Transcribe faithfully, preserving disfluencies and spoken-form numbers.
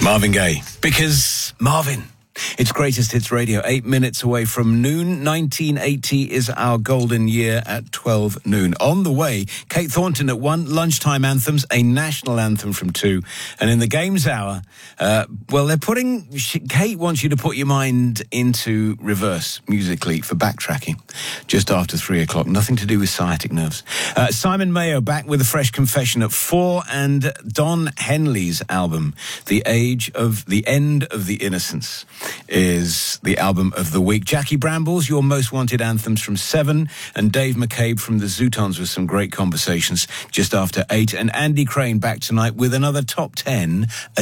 Marvin Gaye, because Marvin. It's Greatest Hits Radio, eight minutes away from noon. nineteen eighty is our golden year at twelve noon. On the way, Kate Thornton at one, lunchtime anthems, a national anthem from two. And in the games hour, uh, well, they're putting, Kate wants you to put your mind into reverse musically for backtracking just after three o'clock. Nothing to do with sciatic nerves. Uh, Simon Mayo back with a fresh confession at four, and Don Henley's album, The Age of the End of the Innocence, is the album of the week. Jackie Brambles, Your Most Wanted Anthems from seven, and Dave McCabe from the Zootons with some great conversations just after eight, and Andy Crane back tonight with another top ten at